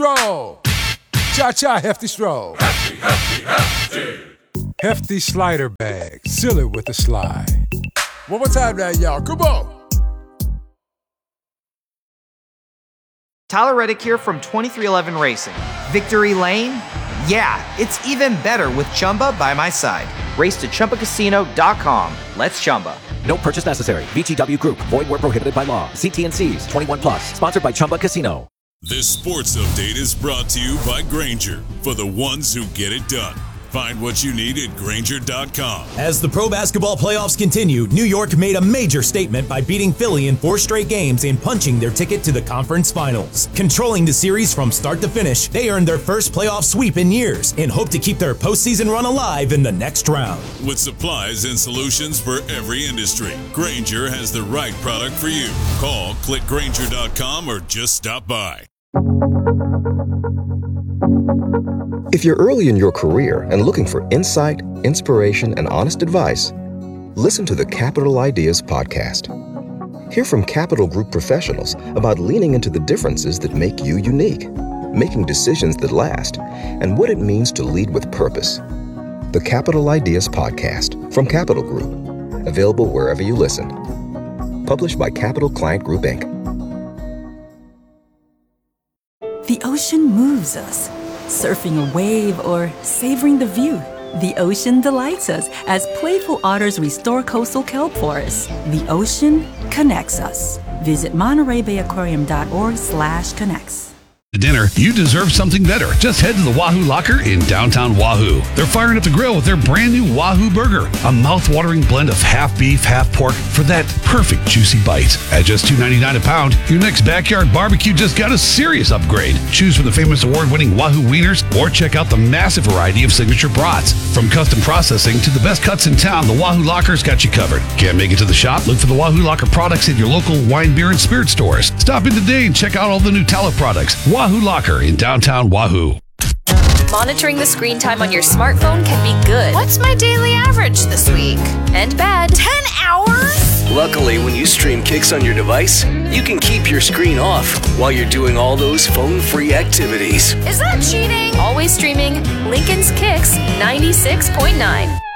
Stroll. Cha-cha, hefty stroll. Hefty, hefty, hefty. Hefty slider bag. Seal it with a slide. One more time now, y'all. Come on. Tyler Reddick here from 23XI Racing. Victory Lane? Yeah, it's even better with Chumba by my side. Race to ChumbaCasino.com. Let's Chumba. No purchase necessary. VGW Group. Void where prohibited by law. See T&Cs. 21 plus. Sponsored by Chumba Casino. This sports update is brought to you by Grainger, for the ones who get it done. Find what you need at Grainger.com. As the pro basketball playoffs continue, New York made a major statement by beating Philly in 4 straight games and punching their ticket to the conference finals. Controlling the series from start to finish, they earned their first playoff sweep in years and hope to keep their postseason run alive in the next round. With supplies and solutions for every industry, Grainger has the right product for you. Call, click Grainger.com, or just stop by. If you're early in your career and looking for insight, inspiration, and honest advice, listen to the Capital Ideas podcast. Hear from Capital Group professionals about leaning into the differences that make you unique, making decisions that last, and what it means to lead with purpose. The Capital Ideas podcast from Capital Group, available wherever you listen. Published by Capital Client Group, Inc. The ocean moves us. Surfing a wave or savoring the view. The ocean delights us as playful otters restore coastal kelp forests. The ocean connects us. Visit MontereyBayAquarium.org/connects. Dinner, you deserve something better. Just head to the Wahoo Locker in downtown Wahoo. They're firing up the grill with their brand new Wahoo Burger, a mouth-watering blend of half beef, half pork for that perfect juicy bite. At just $2.99 a pound, your next backyard barbecue just got a serious upgrade. Choose from the famous award-winning Wahoo Wieners or check out the massive variety of signature brats. From custom processing to the best cuts in town, the Wahoo Locker's got you covered. Can't make it to the shop? Look for the Wahoo Locker products in your local wine, beer, and spirit stores. Stop in today and check out all the new Tallow products. Wahoo Locker in downtown Wahoo. Monitoring the screen time on your smartphone can be good. What's my daily average this week? And bad. 10 hours? Luckily, when you stream Kicks on your device, you can keep your screen off while you're doing all those phone-free activities. Is that cheating? Always streaming Lincoln's Kicks 96.9.